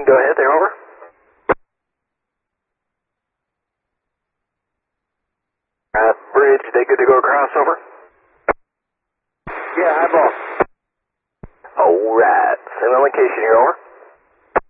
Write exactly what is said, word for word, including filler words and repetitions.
Go ahead there, over. Uh, bridge, they good to go across, over? Yeah, eyeball. Alright, same on location here, over.